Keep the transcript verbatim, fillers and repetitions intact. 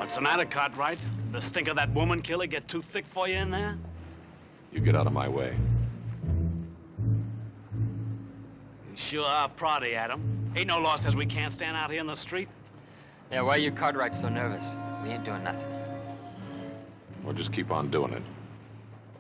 What's the matter, Cartwright? The stink of that woman killer get too thick for you in there? You get out of my way. You sure are proddy, Adam. Ain't no law says we can't stand out here in the street. Yeah, why are you Cartwright so nervous? We ain't doing nothing. Well, just keep on doing it.